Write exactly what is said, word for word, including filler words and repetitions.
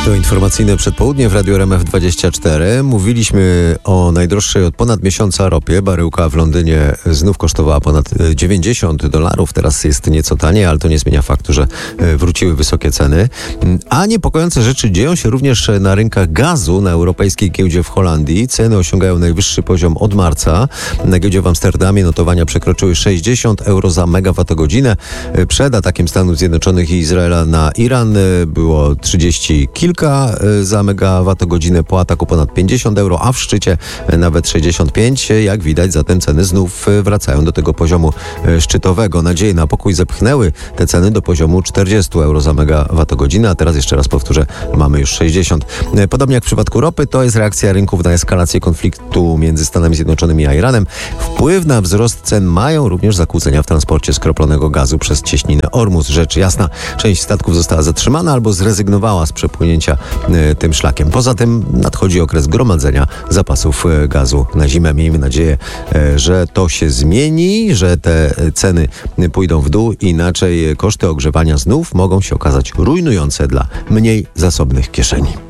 To informacyjne przedpołudnie w Radiu R M F dwadzieścia cztery. Mówiliśmy o najdroższej od ponad miesiąca ropie. Baryłka w Londynie znów kosztowała ponad dziewięćdziesiąt dolarów. Teraz jest nieco taniej, ale to nie zmienia faktu, że wróciły wysokie ceny. A niepokojące rzeczy dzieją się również na rynkach gazu na europejskiej giełdzie w Holandii. Ceny osiągają najwyższy poziom od marca. Na giełdzie w Amsterdamie notowania przekroczyły sześćdziesiąt euro za megawattogodzinę. Przed atakiem Stanów Zjednoczonych i Izraela na Iran było trzydzieści kilka za megawattogodzinę, po ataku ponad pięćdziesiąt euro, a w szczycie nawet sześćdziesiąt pięć. Jak widać, zatem ceny znów wracają do tego poziomu szczytowego. Nadzieje na pokój zepchnęły te ceny do poziomu czterdzieści euro za megawattogodzinę, a teraz jeszcze raz powtórzę, mamy już sześćdziesiąt. Podobnie jak w przypadku ropy, to jest reakcja rynków na eskalację konfliktu między Stanami Zjednoczonymi a Iranem. Wpływ na wzrost cen mają również zakłócenia w transporcie skroplonego gazu przez cieśninę Ormus. Rzecz jasna, część statków została zatrzymana albo zrezygnowała z przepłynięcia tym szlakiem. Poza tym nadchodzi okres gromadzenia zapasów gazu na zimę. Miejmy nadzieję, że to się zmieni, że te ceny pójdą w dół, inaczej koszty ogrzewania znów mogą się okazać rujnujące dla mniej zasobnych kieszeni.